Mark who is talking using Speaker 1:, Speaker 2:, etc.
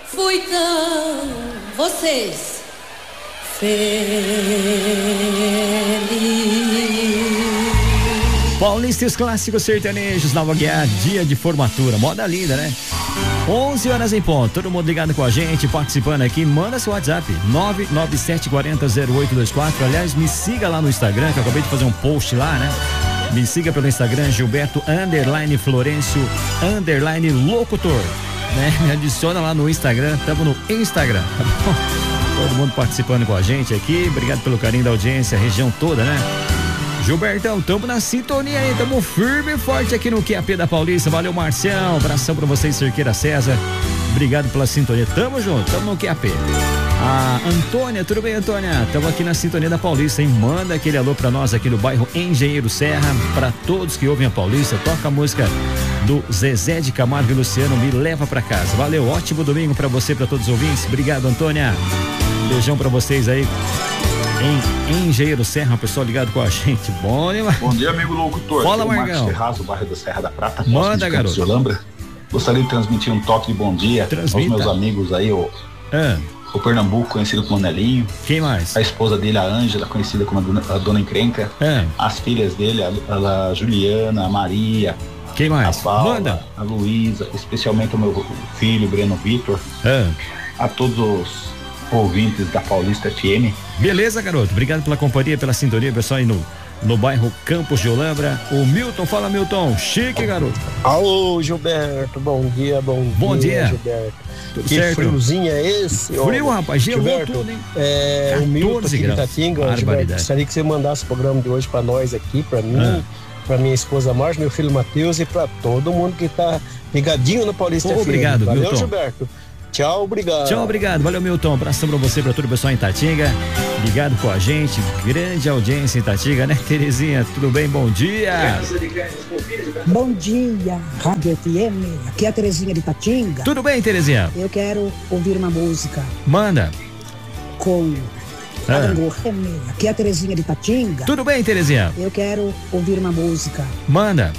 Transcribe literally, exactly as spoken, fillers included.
Speaker 1: fui tão vocês feliz.
Speaker 2: Paulistas Clássicos Sertanejos, Nova Guiar, dia de formatura, moda linda, né? onze horas em ponto, todo mundo ligado com a gente, participando aqui, manda seu WhatsApp, nove nove sete quatro zero zero oito dois quatro, aliás, me siga lá no Instagram, que eu acabei de fazer um post lá, né? Me siga pelo Instagram, Gilberto, underline Florencio, underline locutor, né? Me adiciona lá no Instagram, tamo no Instagram, tá bom? Todo mundo participando com a gente aqui, obrigado pelo carinho da audiência, a região toda, né? Gilbertão, tamo na sintonia aí, tamo firme e forte aqui no Q A P da Paulista. Valeu, Marcião, abração pra vocês, Cerqueira César. Obrigado pela sintonia, tamo junto, tamo no Q A P. A Antônia, tudo bem, Antônia? Tamo aqui na sintonia da Paulista, hein? Manda aquele alô pra nós aqui do bairro Engenheiro Serra, pra todos que ouvem a Paulista. Toca a música do Zezé de Camargo e Luciano, Me Leva Pra Casa. Valeu, ótimo domingo pra você, pra todos os ouvintes. Obrigado, Antônia. Beijão pra vocês aí. Em Engenheiro Serra, pessoal ligado com a gente. Bom, né?
Speaker 3: Bom dia, amigo locutor.
Speaker 2: Fala,
Speaker 3: Marcos
Speaker 2: Margão.
Speaker 3: Terrazo, bairro da Serra da Prata.
Speaker 2: Manda, garoto.
Speaker 3: De Olambra. Gostaria de transmitir um toque de bom dia
Speaker 2: Transmita.
Speaker 3: aos meus amigos aí, o,
Speaker 2: ah.
Speaker 3: o Pernambuco, conhecido como Nelinho.
Speaker 2: Quem mais?
Speaker 3: A esposa dele, a Ângela, conhecida como a Dona, a Dona Encrenca.
Speaker 2: Ah.
Speaker 3: As filhas dele, a, a Juliana, a Maria.
Speaker 2: Quem mais?
Speaker 3: A Paula,
Speaker 2: Manda.
Speaker 3: a Luísa, especialmente o meu filho, Breno Vitor.
Speaker 2: Ah.
Speaker 3: A todos os ouvintes da Paulista F M.
Speaker 2: Beleza, garoto. Obrigado pela companhia, pela sintonia, pessoal aí no, no bairro Campos de Olambra. O Milton, fala, Milton. Chique, garoto.
Speaker 4: Alô, Gilberto. Bom dia, bom,
Speaker 2: bom dia,
Speaker 4: dia, Gilberto.
Speaker 2: Tudo
Speaker 4: que
Speaker 2: certo?
Speaker 4: friozinho é esse?
Speaker 2: Frio,
Speaker 4: ó,
Speaker 2: rapaz. Gelou
Speaker 4: Gilberto,
Speaker 2: tudo, hein?
Speaker 4: É, o Milton aqui de Itatinga. Gilberto, gostaria que você mandasse o programa de hoje pra nós aqui, pra mim, ah. pra minha esposa Márcia, meu filho Matheus e pra todo mundo que tá ligadinho no Paulista F M.
Speaker 2: Obrigado,
Speaker 4: Valeu,
Speaker 2: Milton.
Speaker 4: Gilberto. Tchau, obrigado.
Speaker 2: Tchau, obrigado. Valeu, Milton. Abração pra você, pra todo o pessoal em Itatinga. Ligado com a gente. Grande audiência em Itatinga, né, Terezinha? Tudo bem? Bom dia.
Speaker 5: Bom dia, Rádio F M. Aqui é a Terezinha de Itatinga.
Speaker 2: Tudo bem, Terezinha?
Speaker 5: Eu quero ouvir uma música.
Speaker 2: Manda.
Speaker 5: Com
Speaker 2: ah.
Speaker 5: Arango Remê. Aqui é a Terezinha de Itatinga.
Speaker 2: Tudo bem, Terezinha?
Speaker 5: Eu quero ouvir uma música.
Speaker 2: Manda.